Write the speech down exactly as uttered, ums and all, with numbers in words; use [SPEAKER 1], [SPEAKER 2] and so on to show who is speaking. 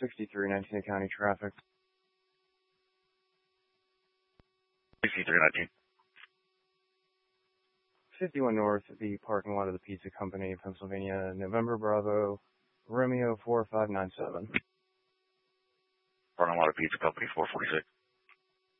[SPEAKER 1] sixty-three nineteen County traffic.
[SPEAKER 2] sixty-three nineteen.
[SPEAKER 1] fifty-one North, the parking lot of the Pizza Company, Pennsylvania, November Bravo, Romeo four five nine seven.
[SPEAKER 2] Parking lot of Pizza Company, four forty-six.